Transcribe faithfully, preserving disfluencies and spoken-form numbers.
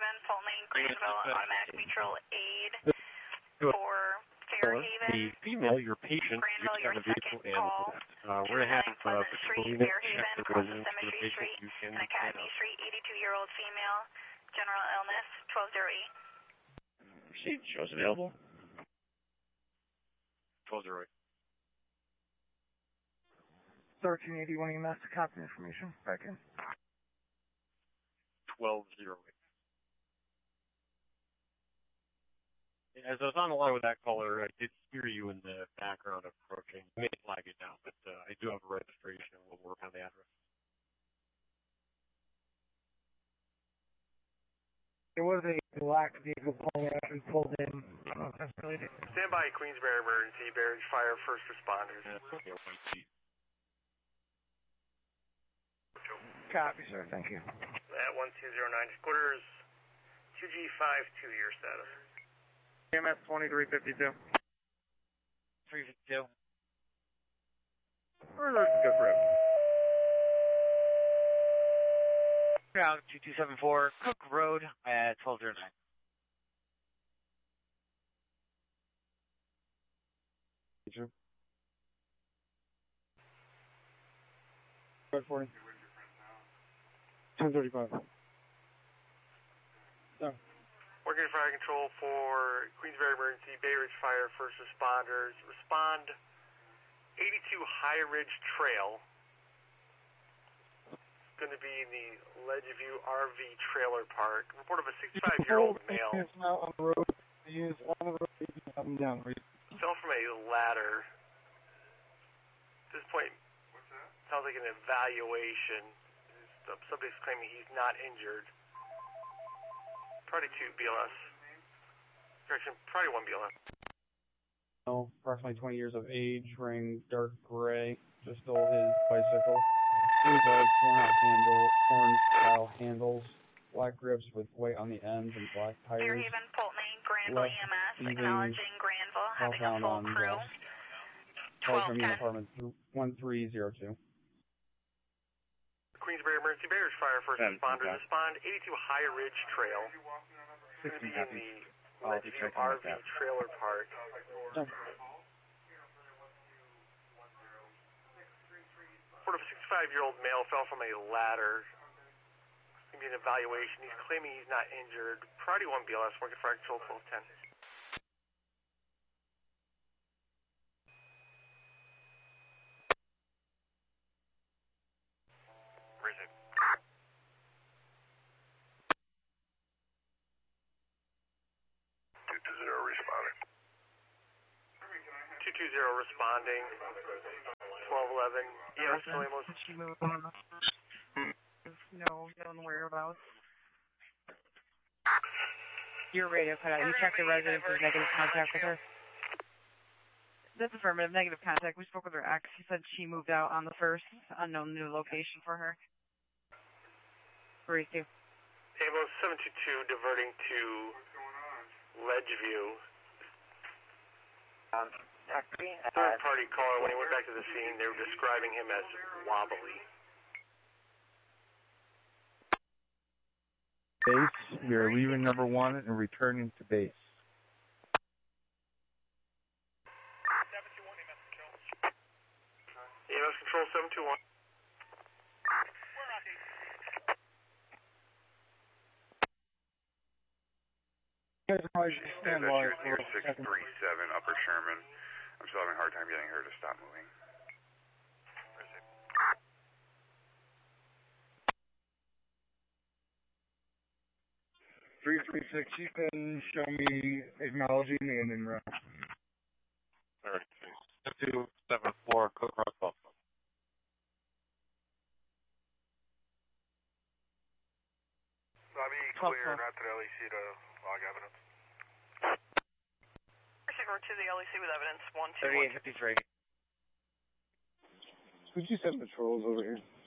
Fairhaven, Fulton Lane, Granville, automatic mutual aid for Fairhaven. The female, your patient, Granville, you your have a vehicle second and call. uh, we're going to have uh, Pleasant Street, Patrolina Fairhaven, check the across residence for the Cemetery patient. Street, You can and Academy uh, Street, eighty-two-year-old female, general illness, twelve oh eight. Proceed, shows available. twelve oh eight. thirteen eighty-one E M S to copy information. Back in. twelve oh eight. As I was on the line with that caller, I did hear you in the background approaching. I may flag it down, but uh, I do have a registration and we'll work on the address. It was a black vehicle pulling out and pulled in. I don't know if that's related. Stand by, Queensbury Emergency, Barrage Fire, first responders. Yeah, okay, Copy, sir. Thank you. At one two zero nine, quarters, two G five two, your status. E M S twenty-three fifty-two. three fifty-two. Or let's go for it. Ground two two seven four, Cook Road at twelve oh nine. Sure. Red forty. ten thirty-five. Done. Working fire control for Queensbury Emergency, Bay Ridge Fire, first responders. Respond eighty-two High Ridge Trail. It's going to be in the Ledgeview R V Trailer Park. Report of a sixty-five-year-old male. He's now on the road. He is on the road. He's up and down. Fell from a ladder. At this point, sounds like an evaluation. The subject's claiming he's not injured. Probably two B L S. Correction, probably one B L S. Oh, approximately twenty years of age, wearing dark gray, just stole his bicycle. Blue bike, worn out handle, orange style handles, black grips with white on the ends and black tires. Fairhaven, Fulton Lane, Granville Left E M S, leaving acknowledging Granville, having a southbound full on crew. west. Call from twelve ten. apartment one three zero two. Queensbury Emergency, Bay Ridge Fire, first Seven, responders. okay. Respond eighty-two High Ridge Trail. It's going to be in the Ledgeview R V Trailer Park. Report of a sixty-five-year-old male fell from a ladder. It's going to be an evaluation. He's claiming he's not injured. Priority one B L S, working fire control twelve ten. Risen. two two zero responding. two two zero responding. twelve eleven. Yes, Williams. Did she move on? No, known whereabouts. Your radio cut out. You checked the residence with negative contact with her? That's affirmative. Negative contact. We spoke with her ex. He said she moved out on the first. Unknown new location for her. three two. Amos seven two two diverting to Ledgeview. Um, taxi, uh, Third party caller, when he went back to the scene, they were describing him as wobbly. Base, we are leaving number one and returning to base. E M S control seven two one. Stand by. Near six three seven Upper Sherman. I'm still having a hard time getting her to stop moving. three three six, you can show me acknowledging and in route. Alright, two seven four, Cook Road Buffalo. Lobby clear, not to the L E C to log evidence. We're to the L E C with evidence, one two one. thirty-eight fifty-three. Would you send patrols over here?